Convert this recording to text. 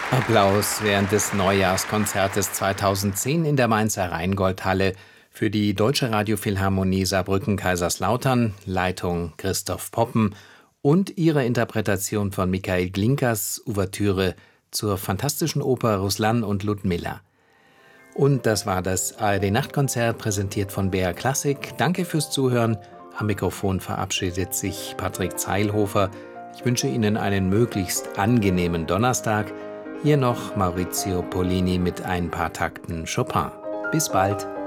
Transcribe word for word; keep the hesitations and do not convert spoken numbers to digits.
Applaus während des Neujahrskonzertes zweitausendzehn in der Mainzer Rheingoldhalle für die Deutsche Radiophilharmonie Saarbrücken-Kaiserslautern, Leitung Christoph Poppen und ihre Interpretation von Michael Glinkers Ouvertüre zur fantastischen Oper Ruslan und Ludmilla. Und das war das A R D-Nachtkonzert, präsentiert von B R Klassik. Danke fürs Zuhören. Am Mikrofon verabschiedet sich Patrick Zeilhofer. Ich wünsche Ihnen einen möglichst angenehmen Donnerstag. Hier noch Maurizio Pollini mit ein paar Takten Chopin. Bis bald.